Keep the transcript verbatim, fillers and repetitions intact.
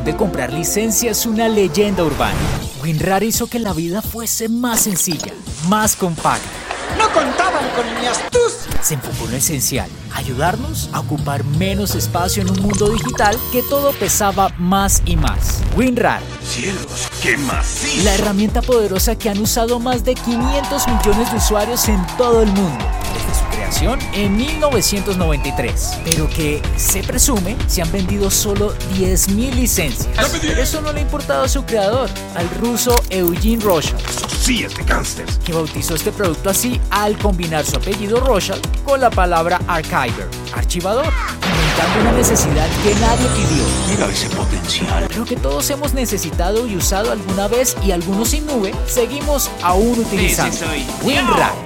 dónde comprar licencia es una leyenda urbana. WinRAR hizo que la vida fuese más sencilla, más compacta. ¡No contaban con mi astucia! Se enfocó en lo esencial, ayudarnos a ocupar menos espacio en un mundo digital que todo pesaba más y más. WinRAR. ¡Cielos, qué macizo! La herramienta poderosa que han usado más de quinientos millones de usuarios en todo el mundo. Desde su creación en mil novecientos noventa y tres, pero que, se presume, se han vendido solo diez mil licencias. Pero eso no le ha importado a su creador, al ruso Eugene Rochal, Sí, este cáncer. que bautizó este producto así al combinar su apellido Rochal con la palabra archiver, archivador, inventando una necesidad que nadie pidió, Mira ese potencial. pero que todos hemos necesitado y usado alguna vez y algunos sin nube seguimos aún utilizando. Ese soy yo. WinRAR.